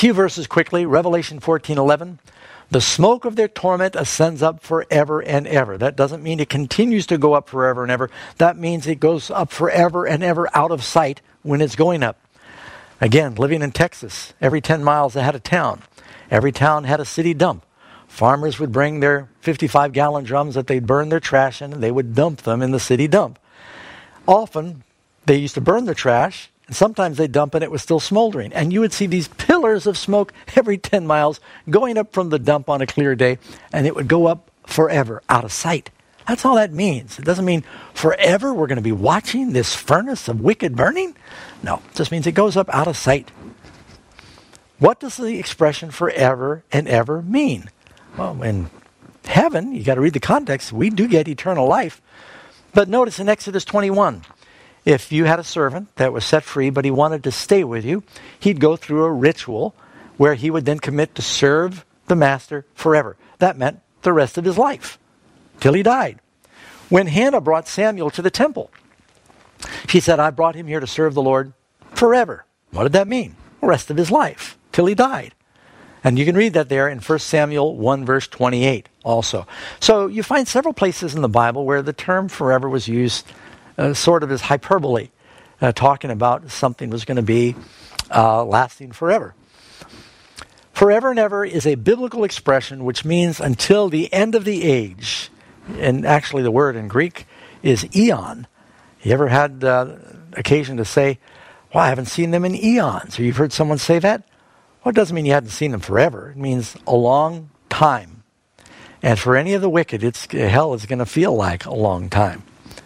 few verses quickly. Revelation 14:11. The smoke of their torment ascends up forever and ever. That doesn't mean it continues to go up forever and ever. That means it goes up forever and ever out of sight when it's going up. Again, living in Texas, every 10 miles they had a town. Every town had a city dump. Farmers would bring their 55-gallon drums that they'd burn their trash in, and they would dump them in the city dump. Often, they used to burn the trash, and sometimes they'd dump and it was still smoldering. And you would see these pillars of smoke every 10 miles going up from the dump on a clear day, and it would go up forever, out of sight. That's all that means. It doesn't mean forever we're going to be watching this furnace of wicked burning. No, it just means it goes up out of sight. What does the expression forever and ever mean? Well, in heaven, you got to read the context, we do get eternal life. But notice in Exodus 21, if you had a servant that was set free, but he wanted to stay with you, he'd go through a ritual where he would then commit to serve the master forever. That meant the rest of his life, till he died. When Hannah brought Samuel to the temple, she said, I brought him here to serve the Lord forever. What did that mean? The rest of his life, till he died. And you can read that there in 1 Samuel 1 verse 28 also. So you find several places in the Bible where the term forever was used sort of as hyperbole, talking about something was going to be lasting forever. Forever and ever is a biblical expression which means until the end of the age. And actually the word in Greek is eon. You ever had occasion to say, well, I haven't seen them in eons, or you've heard someone say that? Well, it doesn't mean you hadn't seen them forever. It means a long time. And for any of the wicked, hell is going to feel like a long time.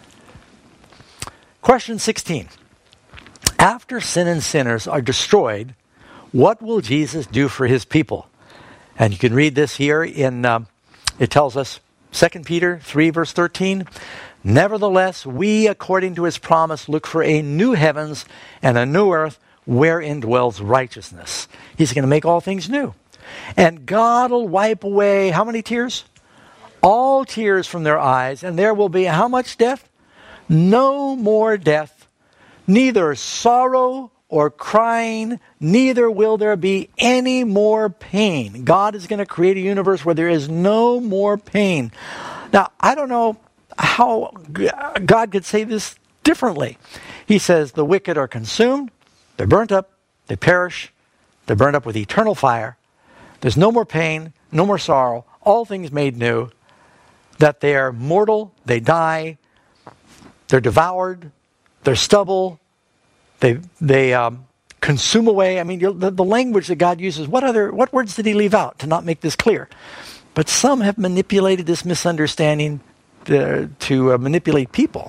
Question 16. After sin and sinners are destroyed, what will Jesus do for his people? And you can read this here in, it tells us, 2 Peter 3 verse 13. Nevertheless, we, according to his promise, look for a new heavens and a new earth wherein dwells righteousness. He's going to make all things new. And God will wipe away, how many tears? All tears from their eyes. And there will be how much death? No more death. Neither sorrow or crying, neither will there be any more pain. God is going to create a universe where there is no more pain. Now, I don't know how God could say this differently. He says the wicked are consumed, they're burnt up, they perish, they're burned up with eternal fire. There's no more pain, no more sorrow, all things made new, that they are mortal, they die, they're devoured, they're stubble, they consume away. I mean, the language that God uses, what words did he leave out to not make this clear? But some have manipulated this misunderstanding to manipulate people.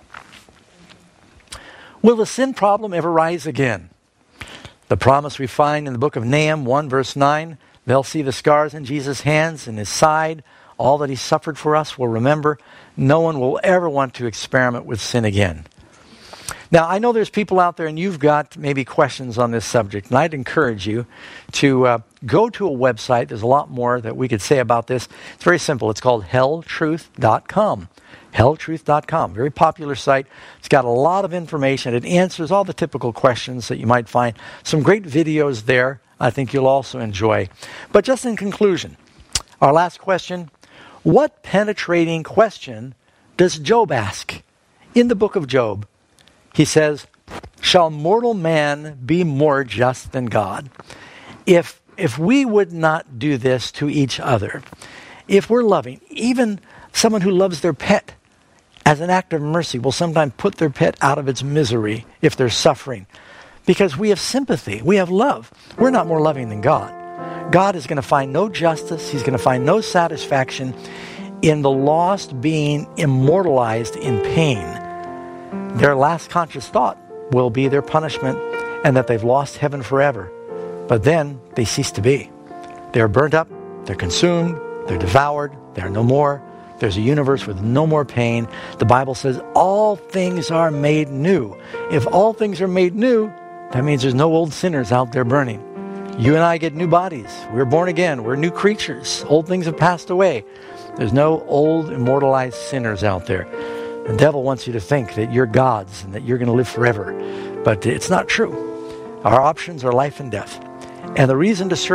Will the sin problem ever rise again? The promise we find in the book of Nahum 1 verse 9, they'll see the scars in Jesus' hands and his side. All that he suffered for us will remember. No one will ever want to experiment with sin again. Now, I know there's people out there and you've got maybe questions on this subject, and I'd encourage you to go to a website. There's a lot more that we could say about this. It's very simple. It's called helltruth.com. helltruth.com. Very popular site. It's got a lot of information. It answers all the typical questions that you might find. Some great videos there I think you'll also enjoy. But just in conclusion, our last question, what penetrating question does Job ask? In the book of Job, he says, shall mortal man be more just than God? If we would not do this to each other, if we're loving, even someone who loves their pet, as an act of mercy, will sometimes put their pet out of its misery if they're suffering. Because we have sympathy, we have love. We're not more loving than God. God is going to find no justice, he's going to find no satisfaction in the lost being immortalized in pain. Their last conscious thought will be their punishment and that they've lost heaven forever. But then they cease to be. They're burnt up, they're consumed, they're devoured, they're no more. There's a universe with no more pain. The Bible says all things are made new. If all things are made new, that means there's no old sinners out there burning. You and I get new bodies. We're born again. We're new creatures. Old things have passed away. There's no old immortalized sinners out there. The devil wants you to think that you're God's and that you're going to live forever. But it's not true. Our options are life and death. And the reason to serve